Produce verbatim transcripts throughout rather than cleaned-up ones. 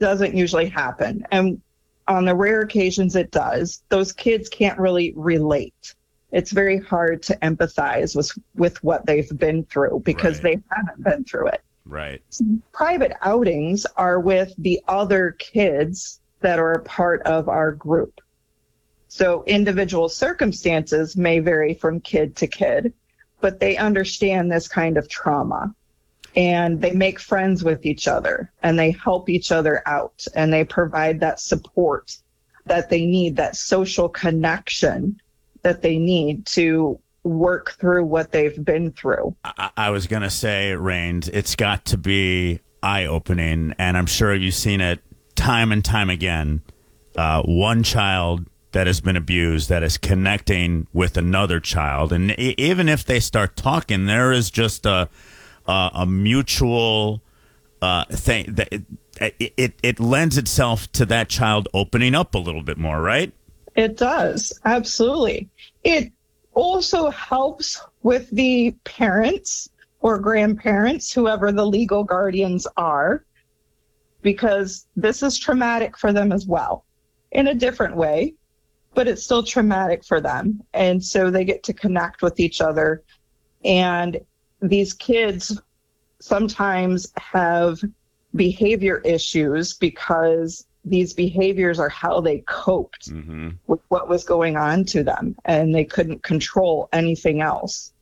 doesn't usually happen. And on the rare occasions it does, those kids can't really relate. It's very hard to empathize with, with what they've been through because right. they haven't been through it. Right. Private outings are with the other kids that are a part of our group. So individual circumstances may vary from kid to kid, but they understand this kind of trauma. And they make friends with each other and they help each other out and they provide that support that they need, that social connection that they need to work through what they've been through. I, I was going to say, Rains, it's got to be eye-opening, and I'm sure you've seen it time and time again. Uh, one child that has been abused that is connecting with another child, and e- even if they start talking, there is just a a, a mutual uh, thing that it, it it lends itself to that child opening up a little bit more, right? It does, absolutely. It also helps with the parents or grandparents, whoever the legal guardians are, because this is traumatic for them as well in a different way, but it's still traumatic for them. And so they get to connect with each other. And these kids sometimes have behavior issues because these behaviors are how they coped mm-hmm. with what was going on to them, and they couldn't control anything else.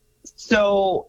So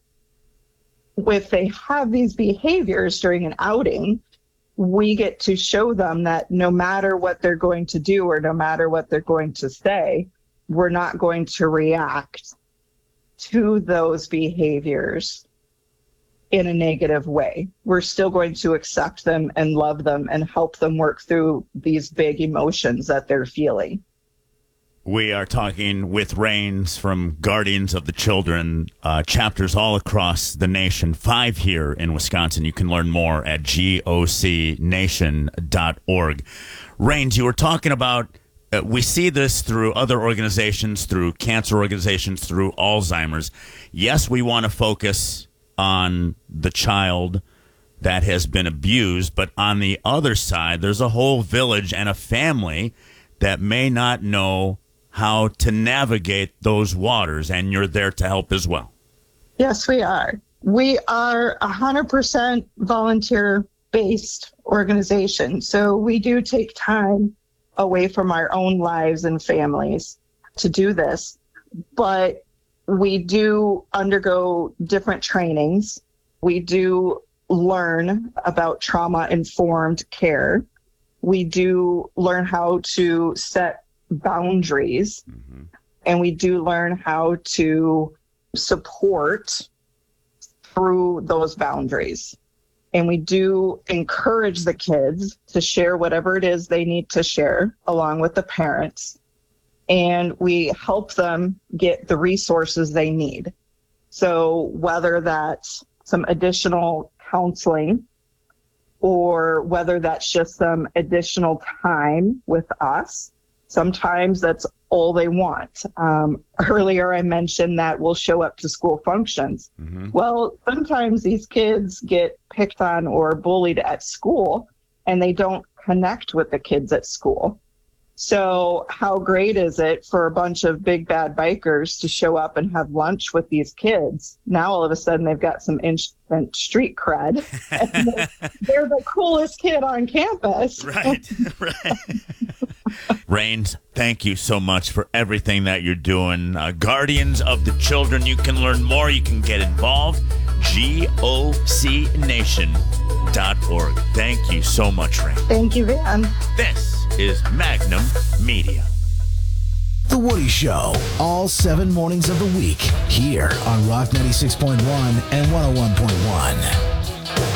if they have these behaviors during an outing, we get to show them that no matter what they're going to do or no matter what they're going to say, we're not going to react to those behaviors in a negative way. We're still going to accept them and love them and help them work through these big emotions that they're feeling. We are talking with Rains from Guardians of the Children, uh, chapters all across the nation, five here in Wisconsin. You can learn more at G O C nation dot org. Rains, you were talking about, uh, we see this through other organizations, through cancer organizations, through Alzheimer's. Yes, we want to focus on the child that has been abused, but on the other side, there's a whole village and a family that may not know how to navigate those waters, and you're there to help as well. Yes, we are. We are a one hundred percent volunteer-based organization, so we do take time away from our own lives and families to do this, but we do undergo different trainings. We do learn about trauma-informed care. We do learn how to set boundaries, mm-hmm. and we do learn how to support through those boundaries. And we do encourage the kids to share whatever it is they need to share along with the parents. And we help them get the resources they need. So whether that's some additional counseling or whether that's just some additional time with us, sometimes that's all they want. Um, earlier I mentioned that we'll show up to school functions. Mm-hmm. Well, sometimes these kids get picked on or bullied at school and they don't connect with the kids at school. So how great is it for a bunch of big bad bikers to show up and have lunch with these kids? Now all of a sudden they've got some instant street cred. And they're, they're the coolest kid on campus. Right, right. Rains, thank you so much for everything that you're doing. Uh, Guardians of the Children, you can learn more. You can get involved. G O C nation dot org. Thank you so much, Rain. Thank you, Van. This is Magnum Media. The Woody Show, all seven mornings of the week, here on Rock ninety-six point one and one oh one point one.